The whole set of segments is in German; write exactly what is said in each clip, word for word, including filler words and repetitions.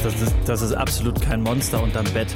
Das ist, das ist absolut kein Monster unterm Bett.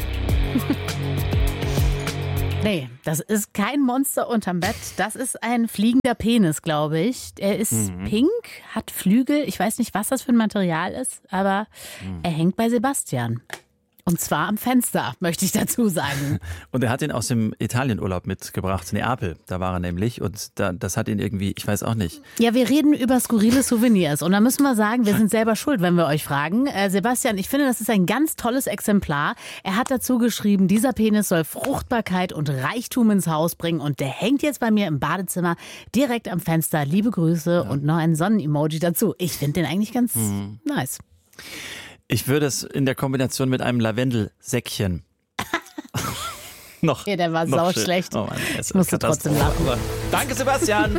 Nee, das ist kein Monster unterm Bett. Das ist ein fliegender Penis, glaube ich. Er ist mhm. pink, hat Flügel. Ich weiß nicht, was das für ein Material ist, aber mhm. er hängt bei Sebastian. Und zwar am Fenster, möchte ich dazu sagen. Und er hat ihn aus dem Italienurlaub mitgebracht, Neapel. Da war er nämlich. Und da, das hat ihn irgendwie, ich weiß auch nicht. Ja, wir reden über skurrile Souvenirs. Und da müssen wir sagen, wir sind selber schuld, wenn wir euch fragen. Äh, Sebastian, ich finde, das ist ein ganz tolles Exemplar. Er hat dazu geschrieben, dieser Penis soll Fruchtbarkeit und Reichtum ins Haus bringen. Und der hängt jetzt bei mir im Badezimmer direkt am Fenster. Liebe Grüße ja. und noch ein Sonnen-Emoji dazu. Ich finde den eigentlich ganz mhm. nice. Ich würde es in der Kombination mit einem Lavendelsäckchen noch. Ja, der war noch sau schön. schlecht. Oh Mann, ich musste trotzdem lachen. Danke, Sebastian.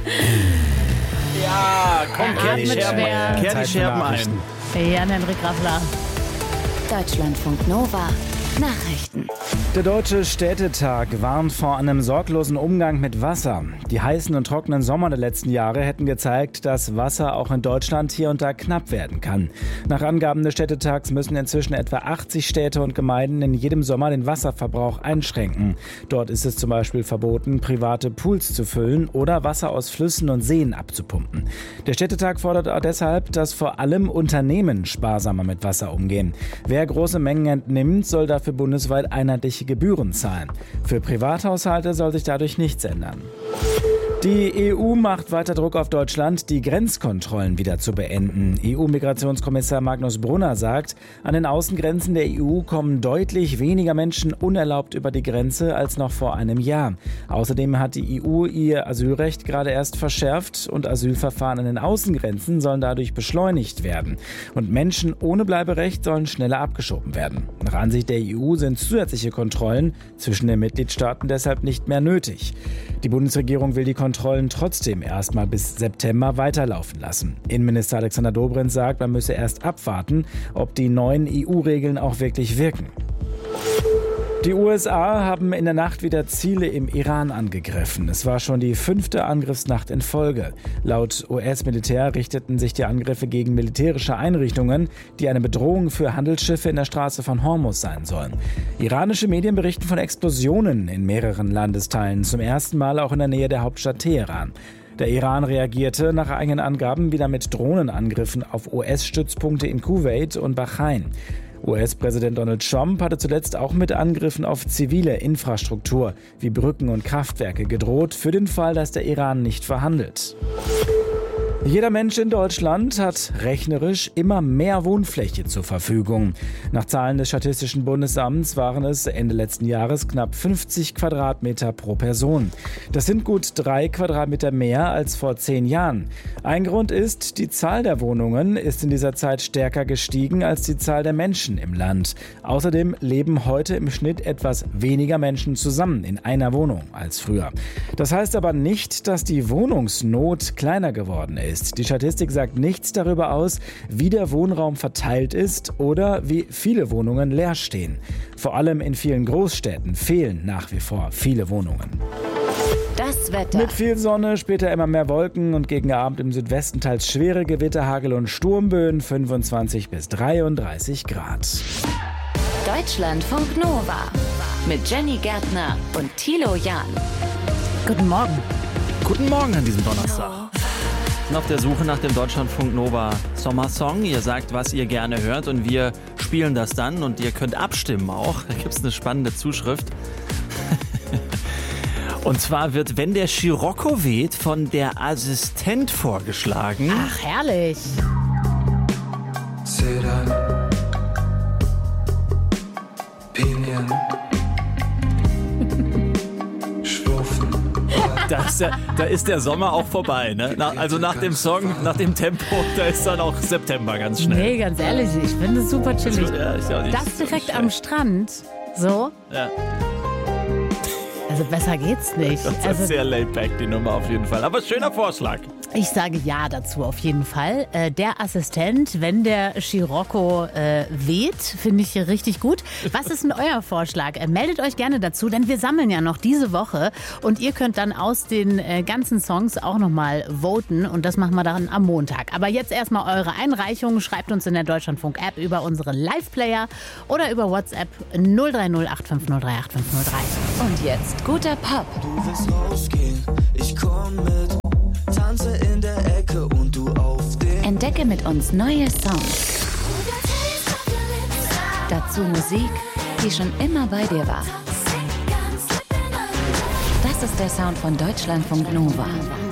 Ja, komm, kehr die Scherben, kehr die Scherben ein. Jan-Henrik Raffler. Deutschlandfunk Nova. Nachrichten. Der Deutsche Städtetag warnt vor einem sorglosen Umgang mit Wasser. Die heißen und trockenen Sommer der letzten Jahre hätten gezeigt, dass Wasser auch in Deutschland hier und da knapp werden kann. Nach Angaben des Städtetags müssen inzwischen etwa achtzig Städte und Gemeinden in jedem Sommer den Wasserverbrauch einschränken. Dort ist es zum Beispiel verboten, private Pools zu füllen oder Wasser aus Flüssen und Seen abzupumpen. Der Städtetag fordert auch deshalb, dass vor allem Unternehmen sparsamer mit Wasser umgehen. Wer große Mengen entnimmt, soll dafür für bundesweit einheitliche Gebühren zahlen. Für Privathaushalte soll sich dadurch nichts ändern. Die E U macht weiter Druck auf Deutschland, die Grenzkontrollen wieder zu beenden. E U-Migrationskommissar Magnus Brunner sagt, an den Außengrenzen der E U kommen deutlich weniger Menschen unerlaubt über die Grenze als noch vor einem Jahr. Außerdem hat die E U ihr Asylrecht gerade erst verschärft und Asylverfahren an den Außengrenzen sollen dadurch beschleunigt werden. Und Menschen ohne Bleiberecht sollen schneller abgeschoben werden. Nach Ansicht der E U sind zusätzliche Kontrollen zwischen den Mitgliedstaaten deshalb nicht mehr nötig. Die Bundesregierung will die Kontrollen trotzdem erstmal bis September weiterlaufen lassen. Innenminister Alexander Dobrindt sagt, man müsse erst abwarten, ob die neuen E U-Regeln auch wirklich wirken. Die U S A haben in der Nacht wieder Ziele im Iran angegriffen. Es war schon die fünfte Angriffsnacht in Folge. Laut U S-Militär richteten sich die Angriffe gegen militärische Einrichtungen, die eine Bedrohung für Handelsschiffe in der Straße von Hormuz sein sollen. Iranische Medien berichten von Explosionen in mehreren Landesteilen, zum ersten Mal auch in der Nähe der Hauptstadt Teheran. Der Iran reagierte nach eigenen Angaben wieder mit Drohnenangriffen auf U S-Stützpunkte in Kuwait und Bahrain. U S-Präsident Donald Trump hatte zuletzt auch mit Angriffen auf zivile Infrastruktur wie Brücken und Kraftwerke gedroht, für den Fall, dass der Iran nicht verhandelt. Jeder Mensch in Deutschland hat rechnerisch immer mehr Wohnfläche zur Verfügung. Nach Zahlen des Statistischen Bundesamts waren es Ende letzten Jahres knapp fünfzig Quadratmeter pro Person. Das sind gut drei Quadratmeter mehr als vor zehn Jahren. Ein Grund ist, die Zahl der Wohnungen ist in dieser Zeit stärker gestiegen als die Zahl der Menschen im Land. Außerdem leben heute im Schnitt etwas weniger Menschen zusammen in einer Wohnung als früher. Das heißt aber nicht, dass die Wohnungsnot kleiner geworden ist. Die Statistik sagt nichts darüber aus, wie der Wohnraum verteilt ist oder wie viele Wohnungen leer stehen. Vor allem in vielen Großstädten fehlen nach wie vor viele Wohnungen. Das Wetter. Mit viel Sonne, später immer mehr Wolken und gegen Abend im Südwesten teils schwere Gewitter, Hagel und Sturmböen, fünfundzwanzig bis dreiunddreißig Grad. Deutschlandfunk Nova mit Jenny Gärtner und Thilo Jahn. Guten Morgen. Guten Morgen an diesem Donnerstag. Auf der Suche nach dem Deutschlandfunk Nova Sommersong. Ihr sagt, was ihr gerne hört und wir spielen das dann und ihr könnt abstimmen auch. Da gibt es eine spannende Zuschrift. Und zwar wird Wenn der Scirocco weht von der Assistent vorgeschlagen. Ach, herrlich. Sedan, Pinien, Schwuffen. Da ist, der, da ist der Sommer auch vorbei, ne? Nach, also nach dem Song, nach dem Tempo, da ist dann auch September ganz schnell. Nee, ganz ehrlich, ich finde es super chillig. Ja, ich auch nicht Das direkt so am Strand, so. Ja. Das Also besser geht's nicht. Das ist also, sehr laid back, die Nummer auf jeden Fall. Aber schöner Vorschlag. Ich sage ja dazu auf jeden Fall. Äh, der Assistent, wenn der Scirocco äh, weht, finde ich richtig gut. Was ist denn euer Vorschlag? Äh, meldet euch gerne dazu, denn wir sammeln ja noch diese Woche und ihr könnt dann aus den äh, ganzen Songs auch nochmal voten und das machen wir dann am Montag. Aber jetzt erstmal eure Einreichungen. Schreibt uns in der Deutschlandfunk-App über unseren Live-Player oder über WhatsApp null drei null acht fünf null drei acht fünf null drei. Und jetzt guter Pop. Du willst rausgehen, ich komm mit. Tanze in der Ecke und du auf den. Entdecke mit uns neue Songs. Dazu Musik, die schon immer bei dir war. Das ist der Sound von Deutschlandfunk Nova.